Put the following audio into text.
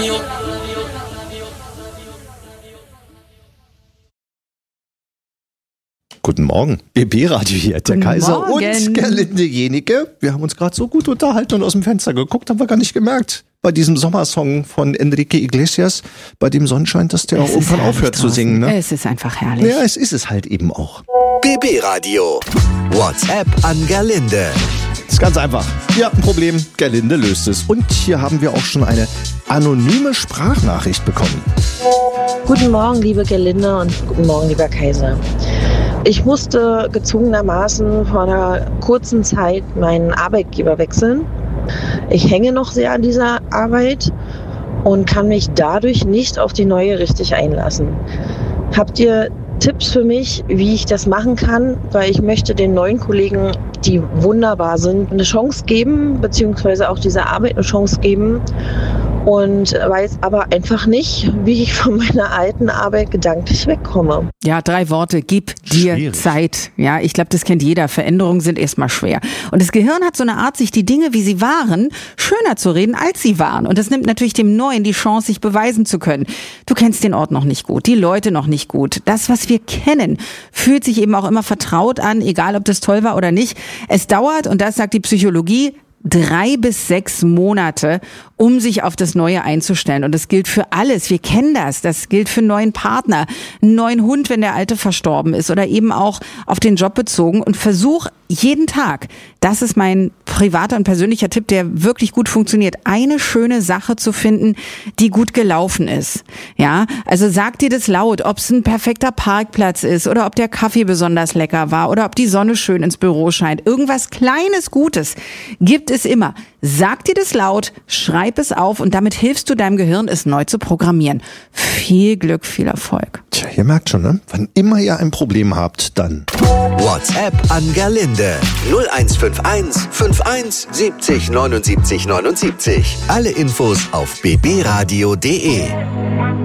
Guten Morgen, BB-Radio hier, der Kaiser und Gerlinde Jenike. Wir haben uns gerade so gut unterhalten und aus dem Fenster geguckt, haben wir gar nicht gemerkt. Bei diesem Sommersong von Enrique Iglesias, bei dem Sonnenschein, dass der auch irgendwann aufhört zu singen. Ne? Es ist einfach herrlich. Ja, es ist es halt eben auch. BB-Radio. WhatsApp an Gerlinde. Ist ganz einfach. Ihr habt ein Problem, Gerlinde löst es. Und hier haben wir auch schon eine anonyme Sprachnachricht bekommen. Guten Morgen, liebe Gerlinde, und guten Morgen, lieber Kaiser. Ich musste gezwungenermaßen vor einer kurzen Zeit meinen Arbeitgeber wechseln. Ich hänge noch sehr an dieser Arbeit und kann mich dadurch nicht auf die neue richtig einlassen. Habt ihr Tipps für mich, wie ich das machen kann? Weil ich möchte den neuen Kollegen, die wunderbar sind, eine Chance geben, beziehungsweise auch dieser Arbeit eine Chance geben. Und weiß aber einfach nicht, wie ich von meiner alten Arbeit gedanklich wegkomme. Ja, 3 Worte, gib dir Schwierig. Zeit. Ja, ich glaube, das kennt jeder. Veränderungen sind erstmal schwer. Und das Gehirn hat so eine Art, sich die Dinge, wie sie waren, schöner zu reden, als sie waren. Und das nimmt natürlich dem Neuen die Chance, sich beweisen zu können. Du kennst den Ort noch nicht gut, die Leute noch nicht gut. Das, was wir kennen, fühlt sich eben auch immer vertraut an, egal ob das toll war oder nicht. Es dauert, und das sagt die Psychologie, 3 bis 6 Monate, um sich auf das Neue einzustellen. Und das gilt für alles. Wir kennen das. Das gilt für einen neuen Partner, einen neuen Hund, wenn der alte verstorben ist, oder eben auch auf den Job bezogen. Und versuch jeden Tag, das ist mein privater und persönlicher Tipp, der wirklich gut funktioniert, eine schöne Sache zu finden, die gut gelaufen ist. Ja, also sag dir das laut, ob es ein perfekter Parkplatz ist oder ob der Kaffee besonders lecker war oder ob die Sonne schön ins Büro scheint. Irgendwas Kleines Gutes gibt es immer. Sag dir das laut, schreib es auf, und damit hilfst du deinem Gehirn, es neu zu programmieren. Viel Glück, viel Erfolg. Tja, ihr merkt schon, ne? Wann immer ihr ein Problem habt, dann WhatsApp an Gerlinde. 0151 51 70 79 79. Alle Infos auf bbradio.de.